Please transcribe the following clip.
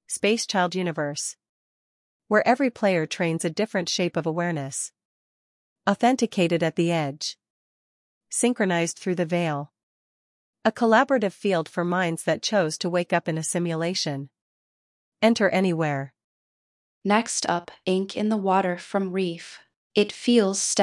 Space Child Universe, where every player trains a different shape of awareness. Authenticated at the edge. Synchronized through the veil. A collaborative field for minds that chose to wake up in a simulation. Enter anywhere. Next up, ink in the water from Reef. It feels